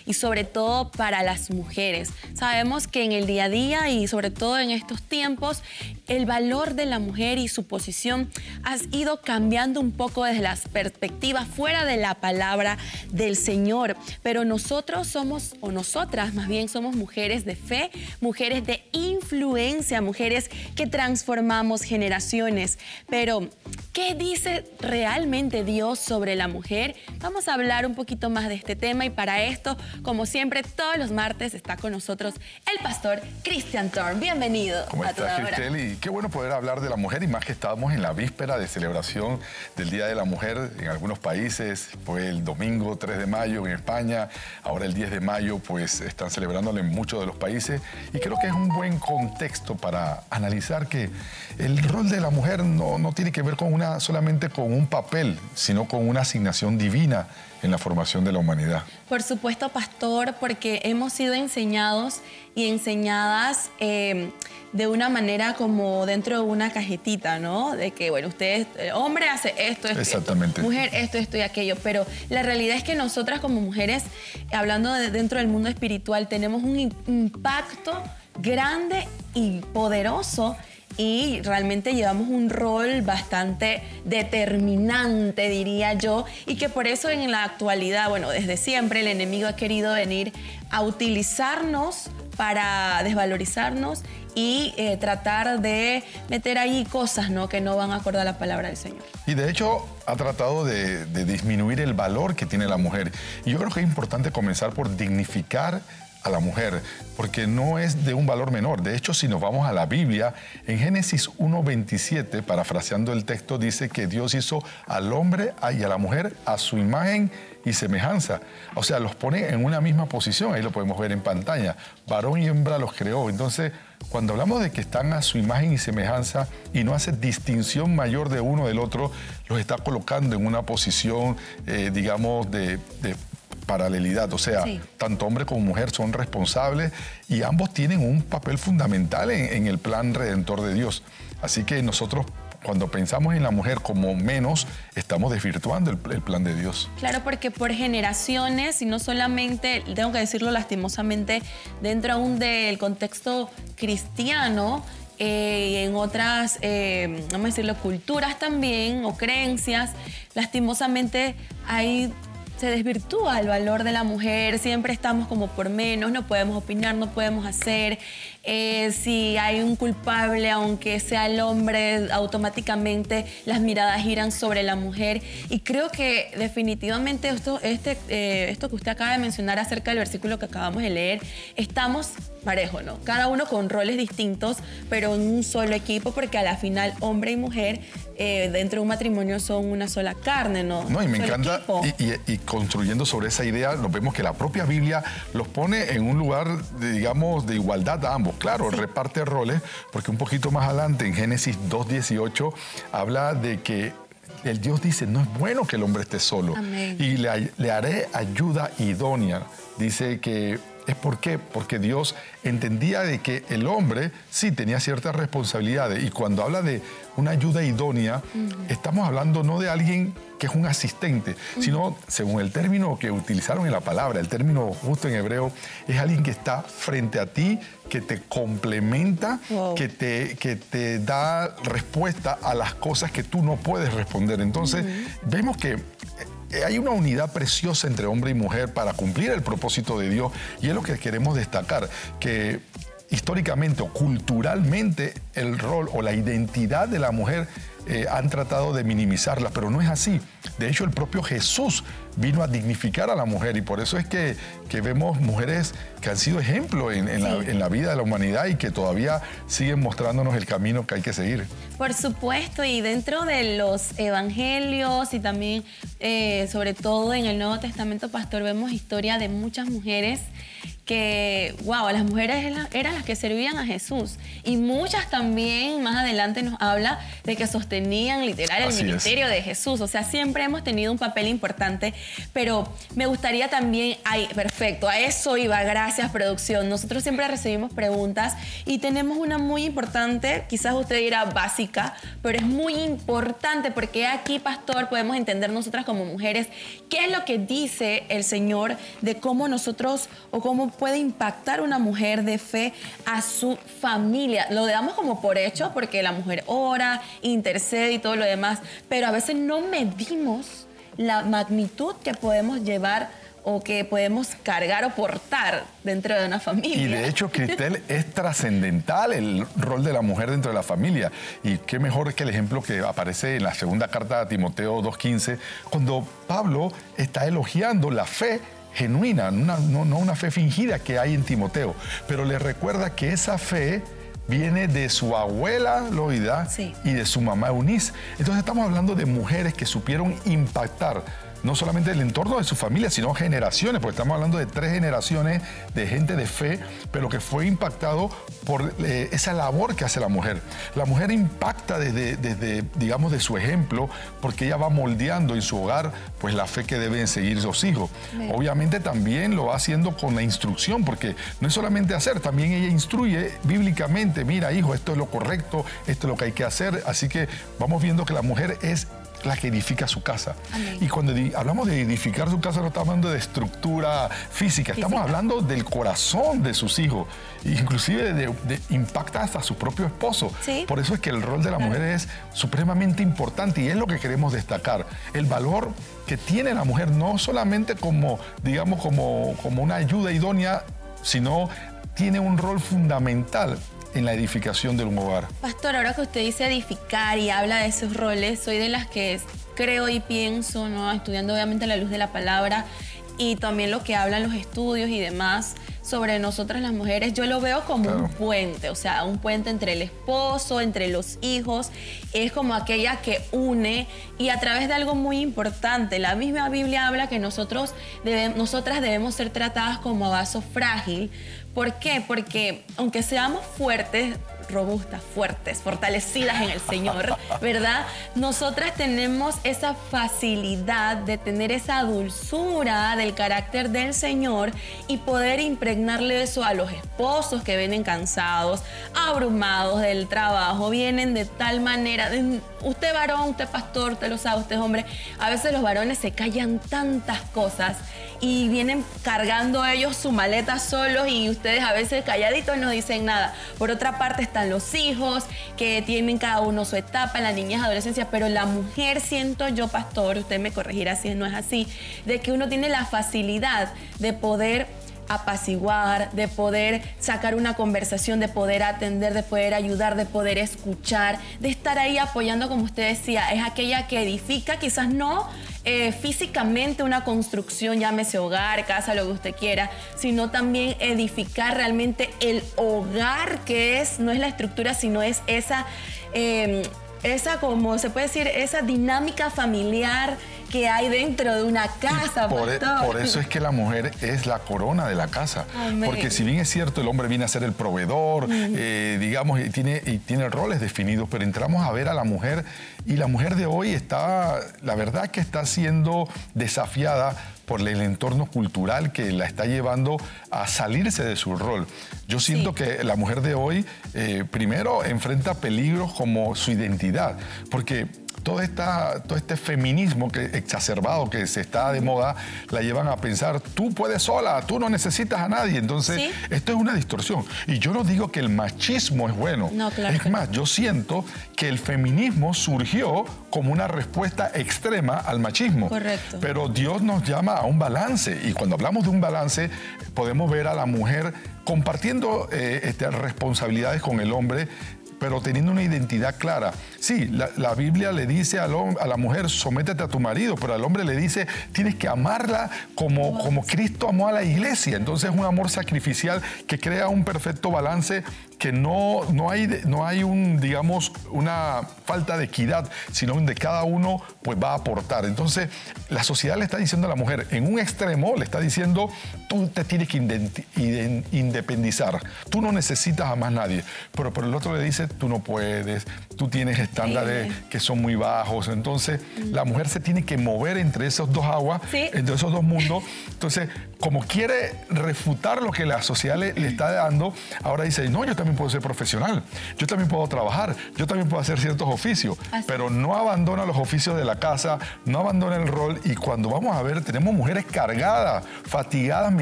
y sobre todo para las mujeres. Sabemos que en el día a día y sobre todo en estos tiempos, el valor de la mujer y su posición ha ido cambiando un poco desde las perspectivas fuera de la palabra del Señor. Pero nosotros somos, o nosotras más bien, somos mujeres de fe, mujeres de influencia, mujeres que transformamos generaciones. Pero, ¿qué dice realmente Dios sobre la mujer? Vamos a hablar un poquito más de este tema y para esto, como siempre, todos los martes está con nosotros el pastor Christian Thorn. Bienvenido. ¿Cómo estás, Cristel? Y qué bueno poder hablar de la mujer, y más que estamos en la víspera de celebración del Día de la Mujer en algunos países. Fue el domingo 3 de mayo en España, ahora el 10 de mayo pues están celebrándolo en muchos de los países, y creo que es un buen contexto para analizar que el rol de la mujer no tiene que ver solamente con un papel, sino con una asignación divina en la formación de la humanidad. Por supuesto, pastor, porque hemos sido enseñados y enseñadas de una manera como dentro de una cajetita, ¿no? De que, bueno, usted, el hombre hace esto, exactamente, mujer esto y aquello, pero la realidad es que nosotras como mujeres, hablando dentro del mundo espiritual, tenemos un impacto grande y poderoso, y realmente llevamos un rol bastante determinante, diría yo, y que por eso en la actualidad, bueno, desde siempre el enemigo ha querido venir a utilizarnos para desvalorizarnos y tratar de meter ahí cosas, ¿no?, que no van acorde a la palabra del Señor. Y de hecho ha tratado de disminuir el valor que tiene la mujer. Y yo creo que es importante comenzar por dignificar a la mujer, porque no es de un valor menor. De hecho, si nos vamos a la Biblia, en Génesis 1:27, parafraseando el texto, dice que Dios hizo al hombre y a la mujer a su imagen y semejanza. O sea, los pone en una misma posición, ahí lo podemos ver en pantalla. Varón y hembra los creó. Entonces, cuando hablamos de que están a su imagen y semejanza y no hace distinción mayor de uno del otro, los está colocando en una posición, digamos, de paralelidad. O sea, sí, tanto hombre como mujer son responsables y ambos tienen un papel fundamental en el plan redentor de Dios. Así que nosotros, cuando pensamos en la mujer como menos, estamos desvirtuando el plan de Dios. Claro, porque por generaciones, y no solamente, tengo que decirlo lastimosamente, dentro aún del contexto cristiano, en otras, vamos a decirlo, culturas también, o creencias, lastimosamente se desvirtúa el valor de la mujer, siempre estamos como por menos, no podemos opinar, no podemos hacer. Si hay un culpable, aunque sea el hombre, automáticamente las miradas giran sobre la mujer. Y creo que definitivamente esto que usted acaba de mencionar acerca del versículo que acabamos de leer, estamos parejo, ¿no? Cada uno con roles distintos, pero en un solo equipo, porque a la final hombre y mujer dentro de un matrimonio son una sola carne, ¿no? No, y me encanta, y construyendo sobre esa idea, nos vemos que la propia Biblia los pone en un lugar, digamos, de igualdad a ambos. Claro, sí, reparte roles, porque un poquito más adelante, en Génesis 2:18, habla de que el Dios dice, no es bueno que el hombre esté solo. Amén. Y le haré ayuda idónea. Dice que es porque Dios entendía de que el hombre sí tenía ciertas responsabilidades, y cuando habla de una ayuda idónea, estamos hablando no de alguien que es un asistente, sino, según el término que utilizaron en la palabra, el término justo en hebreo, es alguien que está frente a ti, que te complementa, wow, que te da respuesta a las cosas que tú no puedes responder. Entonces, vemos que hay una unidad preciosa entre hombre y mujer para cumplir el propósito de Dios, y es lo que queremos destacar, que históricamente o culturalmente el rol o la identidad de la mujer han tratado de minimizarla, pero no es así. De hecho, el propio Jesús vino a dignificar a la mujer, y por eso es que vemos mujeres que han sido ejemplo en la vida de la humanidad y que todavía siguen mostrándonos el camino que hay que seguir. Por supuesto, y dentro de los evangelios y también, sobre todo en el Nuevo Testamento, pastor, vemos historia de muchas mujeres que, wow, las mujeres eran las que servían a Jesús. Y muchas también, más adelante nos habla de que sostenían literal el ministerio de Jesús. O sea, siempre hemos tenido un papel importante Pero me gustaría también, perfecto, a eso iba, gracias producción. Nosotros siempre recibimos preguntas y tenemos una muy importante, quizás usted dirá básica, pero es muy importante porque aquí, pastor, podemos entender nosotras como mujeres qué es lo que dice el Señor de cómo nosotros o cómo puede impactar una mujer de fe a su familia. Lo damos como por hecho porque la mujer ora, intercede y todo lo demás, pero a veces no medimos la magnitud que podemos llevar o que podemos cargar o portar dentro de una familia. Y de hecho, Cristel, es trascendental el rol de la mujer dentro de la familia. Y qué mejor que el ejemplo que aparece en la segunda carta a Timoteo 2:15, cuando Pablo está elogiando la fe genuina, no una fe fingida que hay en Timoteo, pero le recuerda que esa fe viene de su abuela Loida y de su mamá Eunice. Entonces estamos hablando de mujeres que supieron impactar no solamente el entorno de su familia, sino generaciones, porque estamos hablando de 3 generaciones de gente de fe, pero que fue impactado por esa labor que hace la mujer. La mujer impacta desde, digamos, de su ejemplo, porque ella va moldeando en su hogar pues la fe que deben seguir sus hijos. Bien. Obviamente también lo va haciendo con la instrucción, porque no es solamente hacer, también ella instruye bíblicamente, mira hijo, esto es lo correcto, esto es lo que hay que hacer, así que vamos viendo que la mujer es la que edifica su casa. Amén. Y cuando hablamos de edificar su casa no estamos hablando de estructura física, estamos hablando del corazón de sus hijos, inclusive impacta hasta a su propio esposo. ¿Sí? Por eso es que el rol de la mujer es supremamente importante y es lo que queremos destacar, el valor que tiene la mujer no solamente como, digamos, como una ayuda idónea, sino tiene un rol fundamental en la edificación de un hogar. Pastor, ahora que usted dice edificar y habla de esos roles, soy de las que creo y pienso, ¿no? Estudiando obviamente a la luz de la palabra y también lo que hablan los estudios y demás sobre nosotras las mujeres, yo lo veo como un puente, o sea, un puente entre el esposo, entre los hijos, es como aquella que une y a través de algo muy importante. La misma Biblia habla que nosotras debemos ser tratadas como vaso frágil. ¿Por qué? Porque aunque seamos fuertes, robustas, fuertes, fortalecidas en el Señor, ¿verdad? Nosotras tenemos esa facilidad de tener esa dulzura del carácter del Señor y poder impregnarle eso a los esposos que vienen cansados, abrumados del trabajo, vienen de tal manera, usted varón, usted pastor, usted lo sabe, usted es hombre, a veces los varones se callan tantas cosas y vienen cargando ellos su maleta solos y ustedes a veces calladitos no dicen nada. Por otra parte están los hijos que tienen cada uno su etapa, la niñez, adolescencia, pero la mujer, siento yo, pastor, usted me corregirá si no es así, de que uno tiene la facilidad de poder apaciguar, de poder sacar una conversación, de poder atender, de poder ayudar, de poder escuchar, de estar ahí apoyando, como usted decía, es aquella que edifica, quizás no físicamente una construcción, llámese hogar, casa, lo que usted quiera, sino también edificar realmente el hogar, que no es la estructura, sino es esa, como se puede decir, esa dinámica familiar que hay dentro de una casa. Por eso es que la mujer es la corona de la casa. Amén. Porque si bien es cierto, el hombre viene a ser el proveedor, digamos, y tiene roles definidos, pero entramos a ver a la mujer y la mujer de hoy la verdad que está siendo desafiada por el entorno cultural que la está llevando a salirse de su rol. Yo siento que la mujer de hoy, primero, enfrenta peligros como su identidad, porque todo este feminismo exacerbado que se está de moda, la llevan a pensar, tú puedes sola, tú no necesitas a nadie. Entonces, esto es una distorsión. Y yo no digo que el machismo es bueno. No, claro. Es más, yo siento que el feminismo surgió como una respuesta extrema al machismo. Correcto. Pero Dios nos llama a un balance. Y cuando hablamos de un balance, podemos ver a la mujer compartiendo responsabilidades con el hombre, pero teniendo una identidad clara. Sí, la Biblia le dice a la mujer, sométete a tu marido, pero al hombre le dice, tienes que amarla como Cristo amó a la iglesia. Entonces es un amor sacrificial que crea un perfecto balance que no hay digamos, una falta de equidad, sino donde cada uno pues, va a aportar. Entonces, la sociedad le está diciendo a la mujer, en un extremo le está diciendo, tú te tienes que independizar, tú no necesitas a más nadie, pero por el otro le dice, tú no puedes, tú tienes estándares que son muy bajos. Entonces, la mujer se tiene que mover entre esos dos aguas, entre esos dos mundos. Entonces, como quiere refutar lo que la sociedad le está dando, ahora dice, no, yo también puedo ser profesional, yo también puedo trabajar, yo también puedo hacer ciertos oficios, pero no abandona los oficios de la casa, no abandona el rol, y cuando vamos a ver, tenemos mujeres cargadas, fatigadas